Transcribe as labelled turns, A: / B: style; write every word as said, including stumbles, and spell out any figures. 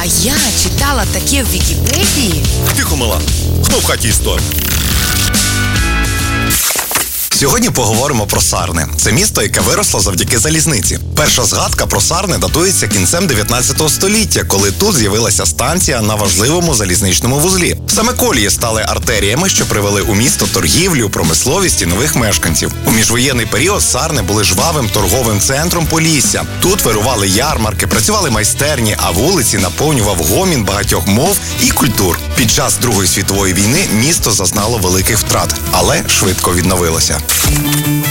A: я читала таке в Вікіпедії.
B: Тихо, мала. Хто в хаті історик? Сьогодні поговоримо про Сарни. Це місто, яке виросло завдяки залізниці. Перша згадка про Сарни датується кінцем дев'ятнадцятого століття, коли тут з'явилася станція на важливому залізничному вузлі. Саме колії стали артеріями, що привели у місто торгівлю, промисловість і нових мешканців. У міжвоєнний період Сарни були жвавим торговим центром Полісся. Тут вирували ярмарки, працювали майстерні, а вулиці наповнював гомін багатьох мов і культур. Під час Другої світової війни місто зазнало великих втрат, але швидко відновилося.